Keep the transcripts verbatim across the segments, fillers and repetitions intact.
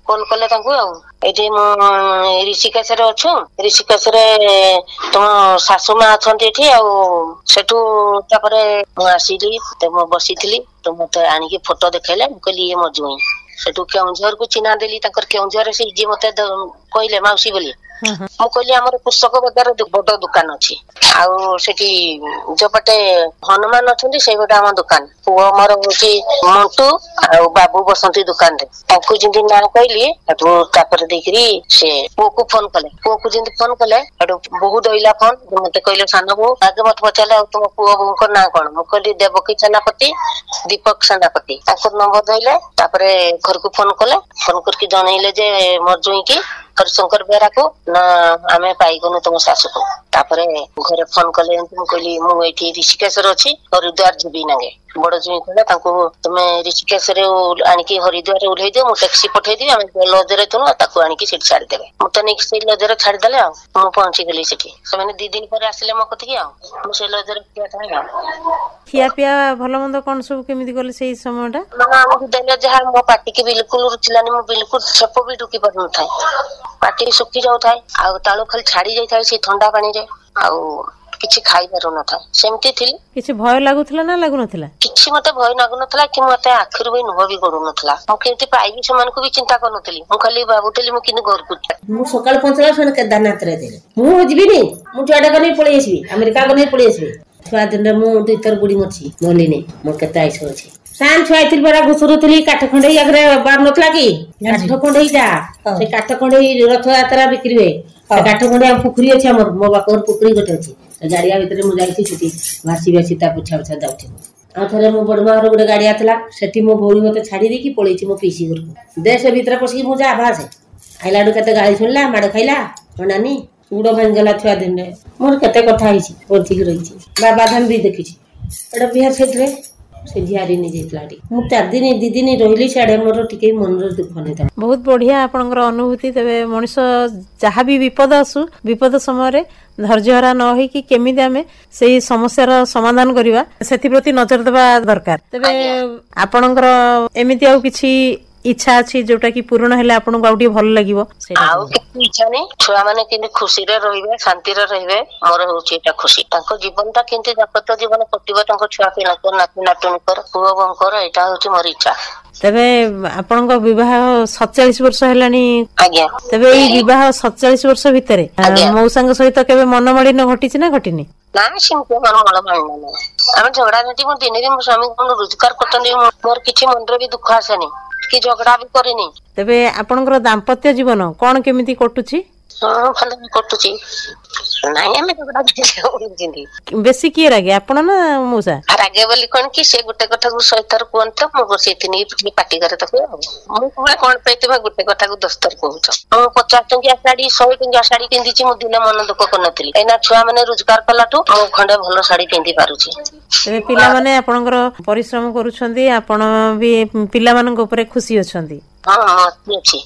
Phone କଲେ ତାଙ୍କୁ ଆଉ ଏଠି ମୁଁ ଋଷିକେଶରେ ଅଛୁ, ଋଷିକେଶରେ ତମ ଶାଶୁ ମା ଅଛନ୍ତି ଏଠି ଆଉ ସେଠୁ ତାପରେ ମୁଁ ଆସିଲି ମୁଁ ବସିଥିଲି ତ ମତେ ଆଣିକି ଫଟୋ ଦେଖେଇଲେ, ମୁଁ କହିଲି ଇଏ ମୋ ଜ୍ୱାଇଁ। ସେଠୁ କେଉଁଝରକୁ ଚିହ୍ନା ଦେଲି, ତାଙ୍କର କେଉଁଝର ସେ ଯିଏ ମତେ କହିଲେ ମାଉସୀ ବୋଲି। ମୁଁ କହିଲି ଆମର କୃଷକ ବଜାର ବଡ ଦୋକାନ ଅଛି, ଆଉ ସେଠି ଯୋଉପଟେ ହନୁମାନ ଅଛନ୍ତି ସେଇ ଗୋଟେ ଆମ ଦୋକାନ। ପୁଅ ମୋର ହଉଛି ମଣ୍ଟୁ ଆଉ ବାବୁ ବସନ୍ତି ଦୋକାନରେ। ତାଙ୍କୁ ଯେମିତି ନାଁ କହିଲି ସେଠୁ ତାପରେ ଦେଇକିରି ସେ ପୁଅକୁ ଫୋନ କଲେ, ପୁଅକୁ ଯେମିତି ଫୋନ କଲେ ସେଠୁ ବୋହୁ ଧଇଲା ଫୋନ, ମତେ କହିଲେ ସାନ ବୋହୁ ଆଗେ ମତେ ପଚାରିଲେ ଆଉ ତୁମ ପୁଅ ବୋହୂଙ୍କ ନାଁ କଣ? ମୁଁ କହିଲି ଦେବକୀ ସେନାପତି, ଦୀପକ ସେନାପତି। ତାଙ୍କ ନମ୍ବର ଧଇଲେ, ତାପରେ ଘରକୁ ଫୋନ କଲେ, ଫୋନ କରିକି ଜଣେଇଲେ ଯେ ମୋ ଜ୍ୱାଇଁକି ହରିଶଙ୍କର ବେହେରାକୁ ନା ଆମେ ପାଇଗନୁ ତମ ଶାଶୁକୁ। ତାପରେ ଘରେ ଫୋନ କଲେ, ମୁଁ କହିଲି ମୁଁ ଏଇଠି ଋଷିକେଶରେ ଅଛି, ହରିଦ୍ୱାର ଯିବି ନାଙ୍ଗେ। ବଡ ଜ୍ୱାଇଁ କହିଲେ ତାଙ୍କୁ ତମେ ଋଷିକେଶରେ ଆଣିକି ହରିଦ୍ୱାରରେ ଓହ୍ଲେଇ ଦିଅ, ମୁଁ ଟ୍ୟାକ୍ସି ପଠେଇଦେବି, ଆମେ ଲଜରେ ଥିଲୁ ତାକୁ ଆଣିକି ସେଠି ଛାଡିଦେବେ। ମୁଁ ତ ନେଇକି ସେଇ ଲଜରେ ଛାଡିଦେଲେ ଆଉ ମୁଁ ପହଞ୍ଚିଗଲି ସେଠି। ସେମାନେ ଦି ଦିନ ପରେ ଆସିଲେ ମୋ କତିକି ଆଉ ମୁଁ ସେଇ ଲଜରେ ଖିଆ ଖିଆ ପିଆ ଭଲ ମନ୍ଦ କଣ ସବୁ କେମିତି କଲେ ସେଇ ସମୟ ଟା? ମାନେ ଆମକୁ ଦେଲେ ଯାହା ମୋ ପାଟିକି ବିଲକୁଲ ରୁଚିଲାନି, ମୁଁ ବିଲକୁଲ ଛେପ ବି ଢୁକି ପାରୁନଥାଏ, ପାଟି ଶୁଖି ଯାଉଥାଏ ଆଉ ତାଳୁ ଖାଲି ଛାଡି ଯାଇଥାଏ ସେଇ ଥଣ୍ଡା ପାଣିରେ, ଆଉ କିଛି ଖାଇ ପାରୁନଥାଏ, ସେମିତି ଥିଲି। କିଛି ଭୟ ଲାଗୁଥିଲା ନା ଲାଗୁନଥିଲା? କିଛି ମତେ ଭୟ ଲାଗୁନଥିଲା କି ମତେ ଆଖିରୁ ବି ଲୁହ ବି ଗଡୁନଥିଲା। ମୁଁ କେମିତି ପାଇବି ସେମାନଙ୍କୁ ବି ଚିନ୍ତା କରୁନଥିଲି, ମୁଁ ଖାଲି ଭାବୁଥିଲି ମୁଁ କିନ୍ତୁ ଘରକୁ ମୁଁ ସକାଳୁ ପହଞ୍ଚିଲା ସେମାନେ କେଦାରନାଥରେ ଥିଲେ। ମୁଁ ଯିବିନି, ମୁଁ ଛୁଆଟାକୁ ନେଇ ପଳେଇ ଆସିବି, ଆମେରିକାକୁ ନେଇ ପଳେଇ ଆସିବି। ଛୁଆ ଦିନରେ ମୁଁ ଦୁଇଥର ବୁଢୀ ମରିଛି, ମଲିନି, ମୋର କେତେ ଆୟୁଷ ଅଛି। ସାନ ଛୁଆ ହେଇଥିଲି ପରା ଘୁଷୁରୁଥିଲି, କାଠ ଖଣ୍ଡେଇ ଆଗରେ ବାର ନଥିଲା କି କାଠ ଖଣ୍ଡେଇଟା, ସେ କାଠ ଖଣ୍ଡେଇ ରଥଯାତ୍ରା ବିକ୍ରି ହୁଏ, ସେ କାଠ ଖଣ୍ଡେଇ ପୋଖରୀ ଅଛି ଆମର, ମୋ ବାପଘର ପୋଖରୀ ଗୋଟେ ଅଛି, ଗାଡିଆ ଭିତରେ ମୁଁ ଯାଇଛି ସେଠି ଭାସି ଭାସି ତା ପୋଛା ପୋଛା ଯାଉଛି। ଆଉ ଥରେ ମୋ ବଡ ମାର ଗୋଟେ ଗାଡିଆ ଥିଲା, ସେଠି ମୋ ଭଉଣୀ ମତେ ଛାଡି ଦେଇକି ପଳେଇଛି ମୋ ପିଇସି ଘରକୁ। ଦେ ସେ ଭିତରେ ପଶିକି ମୁଁ ଯା ବାହାସେ, ଆଇଲାଠୁ କେତେ ଗାଳି ଶୁଣିଲା, ମାଡ ଖାଇଲା, ନାନୀ ଗୁଡ ଭାଙ୍ଗିଗଲା ଛୁଆ ଦିନରେ। ମୋର କେତେ କଥା ହେଇଛି, ବଞ୍ଚିକି ରହିଛି, ବାବା ଧାମ ବି ଦେଖିଛି। ଏଟା ବିହାର ସେଠରେ ସେ ଝିଆରୀ ନେଇଯାଇଥିଲା, ମୁଁ ଚାରି ଦିନ ଦି ଦିନ ରହିଲି ସିଆଡେ, ମୋର ଟିକେ ମନରେ ଦୁଃଖ ନେଇଥିଲା। ବହୁତ ବଢିଆ ଆପଣଙ୍କର ଅନୁଭୂତି। ତେବେ ମଣିଷ ଯାହାବି ବିପଦ ଆସୁ, ବିପଦ ସମୟରେ ଧୈର୍ଯ୍ୟହରା ନ ହେଇକି କେମିତି ଆମେ ସେଇ ସମସ୍ୟାର ସମାଧାନ କରିବା ସେଥିପ୍ରତି ନଜର ଦେବା ଦରକାର। ତେବେ ଆପଣଙ୍କର ଏମିତି ଆଉ କିଛି ଇଚ୍ଛା ଅଛି ଯୋଉଟା କି ପୂରଣ ହେଲେ ଆପଣଙ୍କୁ ଆଉ ଟିକେ ଭଲ ଲାଗିବ? ଆଉ କିଛି ଇଚ୍ଛା ନାହିଁ, ଛୁଆ ମାନେ କେମିତି ଖୁସିରେ ରହିବେ, ଶାନ୍ତିରେ ରହିବେ, ମୋର ହଉଛି ଏଇଟା ଖୁସି। ତାଙ୍କ ଜୀବନ ଟା କେମିତି ଦାମ୍ପତ୍ୟ ଜୀବନ କଟିବ, ତାଙ୍କ ଛୁଆ ପିଲାଙ୍କର ନାତି ନାତୁଣୀଙ୍କର ପୁଅ ବୋଉଙ୍କର, ଏଇଟା ହଉଛି ମୋର ଇଚ୍ଛା। ତେବେ ଆପଣଙ୍କ ବିବାହ ସତଚାଳିଶ ବର୍ଷ ହେଲାଣି? ଆଜ୍ଞା। ତେବେ ଏଇ ବିବାହ ସତଚାଳିଶ ବର୍ଷ ଭିତରେ ମଉସାଙ୍କ ସହିତ କେବେ ମନମାଳିନ୍ୟ ଘଟିଛି ନା ଘଟିନି? ନା ସେମିତି ମନମାଳିନ୍ୟ ନାହିଁ, ଆମେ ଝଗଡା ଝାଣ୍ଟି ମୋ ଦିନରେ ମୋ ସ୍ୱାମୀ କଣ ରୋଜଗାର କରୁଛନ୍ତି, ମୋର କିଛି ମନରେ ବି ଦୁଃଖ ଆସେନି କି ଝଗଡା ବି କରିନି। ତେବେ ଆପଣଙ୍କର ଦାମ୍ପତ୍ୟ ଜୀବନ କଣ କେମିତି କଟୁଛି? ହଁ ଭଲ କଟୁଛି, ନାଇଁ ଆମେ ଝଗଡା ବେଶୀ କିଏ ରାଗେ, ଆପଣ ନା ମଉସା? ରାଗେ ବୋଲି କଣ କି ସେ ଗୋଟେ କଥାକୁ ଶହେ ଥର କୁହନ୍ତି ତ ମୁଁ ସେଇଥିନି ପାଟି କରେ ତାକୁ ଆଉ। ମୁଁ କୁହେ କଣ ପାଇଁ ତୁମେ ଗୋଟେ କଥାକୁ ଦଶ ଥର କହୁଛ? ମୁଁ ପଚାଶ ଟଙ୍କିଆ ଶାଢୀ ଶହେ ଟଙ୍କିଆ ଶାଢୀ ପିନ୍ଧିଛି, ମୁଁ ଦିନେ ମନ ଦୁଃଖ କରିନଥିଲି। ଏଇନା ଛୁଆ ମାନେ ରୋଜଗାର କଲାଠୁ ମୁଁ ଖଣ୍ଡେ ଭଲ ଶାଢୀ ପିନ୍ଧି ପାରୁଛି। ତେବେ ପିଲାମାନେ ଆପଣଙ୍କର ପରିଶ୍ରମ କରୁଛନ୍ତି, ଆପଣ ବି ପିଲାମାନଙ୍କ ଉପରେ ଖୁସି ଅଛନ୍ତି? ହଁ ହଁ ଅଛି,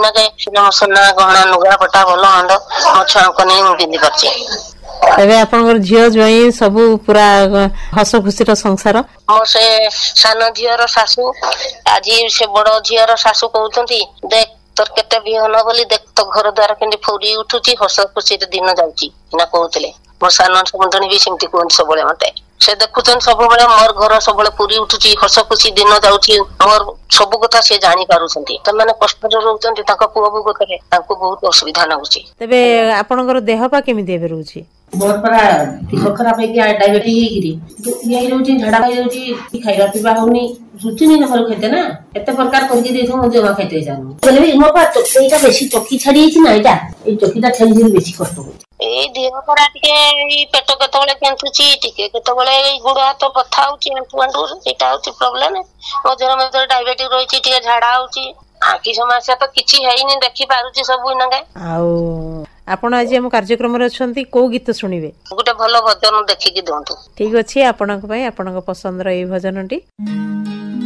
ସୁନା ଗହଣା ଲୁଗା ପଟା ଭଲ ମନ୍ଦ ମୋ ଛୁଆଙ୍କ ନେଇ ମୁଁ ପିନ୍ଧି ପାରୁଛି। ଏବେ ଆପଣଙ୍କର ଝିଅ ଜ୍ୱାଇଁ ସବୁ ପୁରା ହସ ଖୁସିର ସଂସାର? ମୋ ସେ ସାନ ଝିଅର ଶାଶୁ ଆଜି ସେ ବଡ ଝିଅର ଶାଶୁ କହୁଛନ୍ତି, ଦେଖ ତୋର କେତେ ବିହନ ବୋଲି, ଦେଖ ତୋ ଘର ଦ୍ୱାର କେମିତି ଫୁରି ଉଠୁଛି, ହସ ଖୁସିରେ ଦିନ ଯାଉଛି ନା କହୁଥିଲେ। ମୋ ସାନ ସମୁଦଣୀ ବି ସେମିତି କୁହନ୍ତି ସବୁବେଳେ ମତେ, ସେ ଦେଖୁଛନ୍ତି ସବୁବେଳେ ମୋର ଘର ସବୁବେଳେ ପୁରି ଉଠୁଛି, ହସ ଖୁସି ଦିନ ଯାଉଛି, ମୋର ସବୁ କଥା ସେ ଜାଣି ପାରୁଛନ୍ତି। ସେମାନେ କଷ୍ଟରେ ରହୁଛନ୍ତି ତାଙ୍କ ପୁଅ ବୋହୂ କରେ, ତାଙ୍କୁ ବହୁତ ଅସୁବିଧା ଲାଗୁଛି। ତେବେ ଆପଣଙ୍କର ଦେହ ପା କେମିତି ଏବେ ରହୁଛି? ମୋର ପରା ଦେହ ଖରାପ ହେଇକି ଡାଇବେଟିସ ହେଇକିରି ଇଏ ହେଇଯାଉଛି, ଝାଡା ହେଇଯାଉଛି, ଖାଇବା ପିଇବା ହଉନି, ରୁଚୁନି ଘର ଖାଇତେ ନା, ଏତେ ପ୍ରକାର କରିକି ଦେଇଥିବ ମୁଁ ଜମା ଖାଇତେ ଇଚ୍ଛା ହଉନି। ମୋ ପା ଏଇଟା ବେଶୀ ଚକି ଛାଡି ଯାଇଛି ନା, ଏଇଟା ଏଇ ଚକିଟା ଛାଡିଯିବି ବେଶୀ କଷ୍ଟ ହଉଛି। ଏଇ ଦେହ ଖରା ଟିକେ ଏଇ ପେଟ କେତେବେଳେ କେନ୍ତୁଛି, ଟିକେ କେତେବେଳେ ଏଇ ଗୋଡ ହାତ ବଥା ହଉଛି, ଆଣ୍ଠୁ ଆଣ୍ଠୁ ସେଇଟା ହଉଛି ପ୍ରୋବ୍ଲେମ। ମଝିରେ ମଝିରେ ଡାଇବେଟିସ ରହିଛି, ଟିକେ ଝାଡା ହଉଛି, ଆଖି ସମସ୍ୟା ତ କିଛି ହେଇନି, ଦେଖି ପାରୁଛି ସବୁ ଏଇନାକେ। ଆଉ ଆପଣ ଆଜି ଆମ କାର୍ଯ୍ୟକ୍ରମରେ ଅଛନ୍ତି, କୋଉ ଗୀତ ଶୁଣିବେ? ଗୋଟେ ଭଲ ଭଜନ ଦେଖିକି ଦିଅନ୍ତୁ। ଠିକ ଅଛି, ଆପଣଙ୍କ ପାଇଁ ଆପଣଙ୍କ ପସନ୍ଦର ଏଇ ଭଜନଟି।